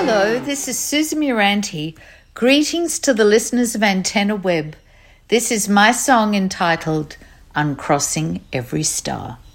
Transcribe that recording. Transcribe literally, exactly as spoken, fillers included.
Hello, this is Susan Muranti. Greetings to the listeners of Antenna Web. This is my song entitled Uncrossing Every Star.